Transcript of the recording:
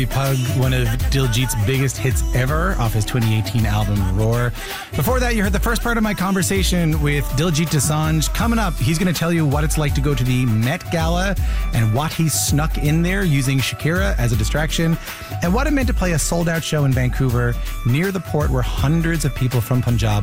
Pug, one of Diljit's biggest hits ever off his 2018 album Roar. Before that, you heard the first part of my conversation with Diljit Dosanjh. Coming up, he's going to tell you what it's like to go to the Met Gala and what he snuck in there using Shakira as a distraction, and what it meant to play a sold-out show in Vancouver near the port where hundreds of people from Punjab